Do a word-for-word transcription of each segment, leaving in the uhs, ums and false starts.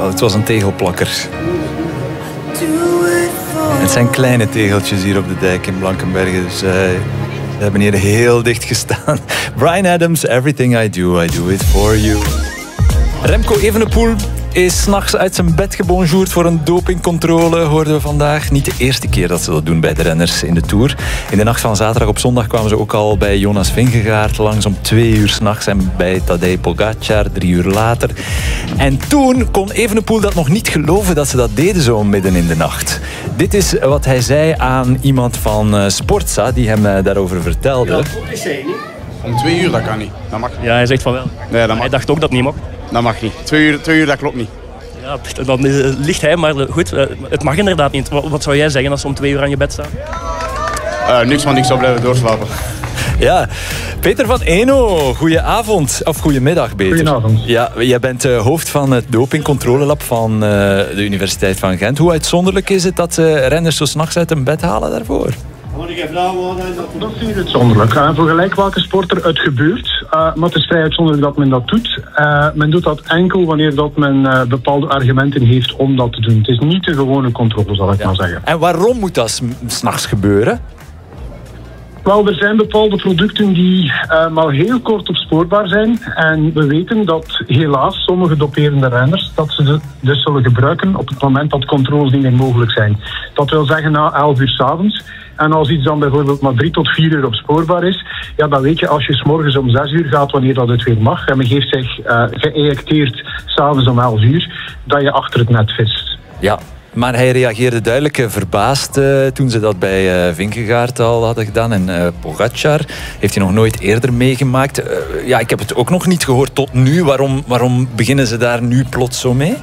Oh, het was een tegelplakker. Het zijn kleine tegeltjes hier op de dijk in Blankenberge. Dus uh, we hebben hier heel dicht gestaan. Bryan Adams, Everything I Do, I Do It For You. Remco Evenepoel is 's nachts uit zijn bed gebonjourd voor een dopingcontrole, hoorden we vandaag. Niet de eerste keer dat ze dat doen bij de renners in de Tour. In de nacht van zaterdag op zondag kwamen ze ook al bij Jonas Vingegaard langs om twee uur 's nachts en bij Tadej Pogacar drie uur later. En toen kon Evenepoel dat nog niet geloven dat ze dat deden zo midden in de nacht. Dit is wat hij zei aan iemand van uh, Sportza die hem uh, daarover vertelde. Om twee uur, dat kan niet. Dat mag niet. Ja, hij zegt van wel. Nee, dat mag. Hij dacht ook dat het niet mocht. Dat mag niet. Twee uur, twee uur dat klopt niet. Ja, dan uh, ligt hij, maar goed, uh, het mag inderdaad niet. Wat, wat zou jij zeggen als ze om twee uur aan je bed staan? Uh, niks van niks op blijven doorslapen. Ja, Peter van Eno, goedenavond. Of goedemiddag, beter. Goedenavond. Ja, jij bent uh, hoofd van het dopingcontrolelab van uh, de Universiteit van Gent. Hoe uitzonderlijk is het dat uh, renners zo 's nachts uit hun bed halen daarvoor? Dat is niet uitzonderlijk. Uh, voor gelijk welke sporter het gebeurt. Uh, maar het is vrij uitzonderlijk dat men dat doet. Uh, men doet dat enkel wanneer dat men uh, bepaalde argumenten heeft om dat te doen. Het is niet een gewone controle, zal ik Ja. maar zeggen. En waarom moet dat 's nachts gebeuren? Wel, er zijn bepaalde producten die uh, maar heel kort opspoorbaar zijn. En we weten dat helaas sommige doperende renners dat ze ze dus zullen gebruiken op het moment dat controles niet meer mogelijk zijn. Dat wil zeggen na elf uur 's avonds. En als iets dan bijvoorbeeld maar drie tot vier uur opspoorbaar is, ja, dan weet je als je 's morgens om zes uur gaat wanneer dat het weer mag en men heeft zich uh, geëjecteerd 's avonds om elf uur, dat je achter het net vist. Ja, maar hij reageerde duidelijk uh, verbaasd uh, toen ze dat bij uh, Vingegaard al hadden gedaan. En uh, Pogacar heeft hij nog nooit eerder meegemaakt. Uh, ja, ik heb het ook nog niet gehoord tot nu. Waarom, waarom beginnen ze daar nu plots zo mee?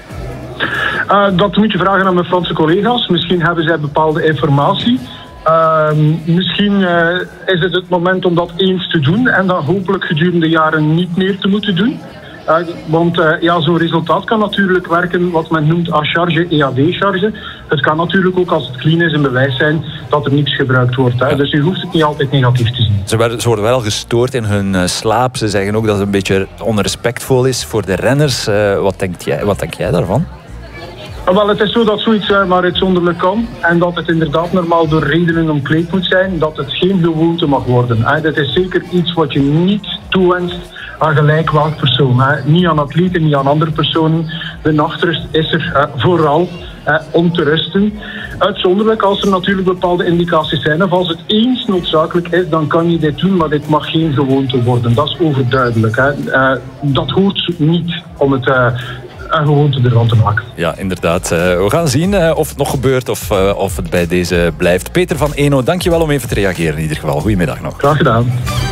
Uh, dat moet je vragen aan mijn Franse collega's. Misschien hebben zij bepaalde informatie. Uh, misschien uh, is het het moment om dat eens te doen en dan hopelijk gedurende jaren niet meer te moeten doen. Uh, want uh, ja, zo'n resultaat kan natuurlijk werken wat men noemt à charge et à décharge. Het kan natuurlijk ook als het clean is een bewijs zijn dat er niks gebruikt wordt. Hè. Dus je hoeft het niet altijd negatief te zien. Ze, werden, ze worden wel gestoord in hun uh, slaap. Ze zeggen ook dat het een beetje onrespectvol is voor de renners. Uh, wat, denk jij, wat denk jij daarvan? Wel, het is zo dat zoiets uh, maar uitzonderlijk kan en dat het inderdaad normaal door redenen omkleed moet zijn, dat het geen gewoonte mag worden. Hè. Dat is zeker iets wat je niet toewenst aan gelijk welk persoon. Hè. Niet aan atleten, niet aan andere personen. De nachtrust is er uh, vooral uh, om te rusten. Uitzonderlijk als er natuurlijk bepaalde indicaties zijn of als het eens noodzakelijk is, dan kan je dit doen, maar dit mag geen gewoonte worden. Dat is overduidelijk. Hè. Uh, dat hoort niet om het Uh, een gewoonte ervan te maken. Ja, inderdaad. Uh, we gaan zien uh, of het nog gebeurt of, uh, of het bij deze blijft. Peter van Eno, dankjewel om even te reageren in ieder geval. Goedemiddag nog. Graag gedaan.